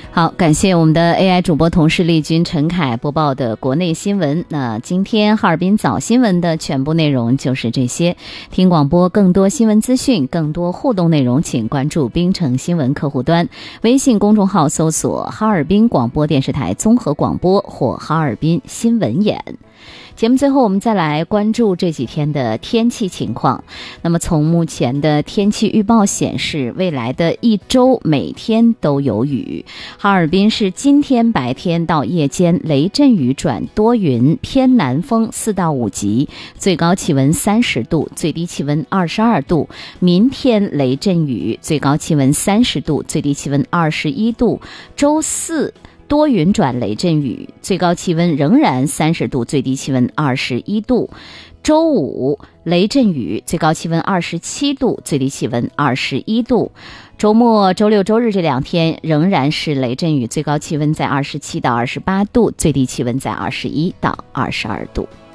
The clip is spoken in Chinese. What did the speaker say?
好，感谢我们的 AI 主播同事丽君、陈凯播报的国内新闻。那今天哈尔滨早新闻的全部内容就是这些。听广播更多新闻资讯，更多互动内容，请关注滨城新闻客户端，微信公众号搜索哈尔滨广播电视台综合广播或哈尔滨新闻眼。节目最后我们再来关注这几天的天气情况。那么从目前的天气预报显示，未来的一周每天都有雨。哈尔滨是今天白天到夜间雷阵雨转多云，偏南风4到5级，最高气温30度，最低气温22度。明天雷阵雨，最高气温30度，最低气温21度。周四多云转雷阵雨，最高气温仍然30度，最低气温21度。周五雷阵雨，最高气温27度，最低气温21度。周末周六周日这2天仍然是雷阵雨，最高气温在27到28度，最低气温在21到22度。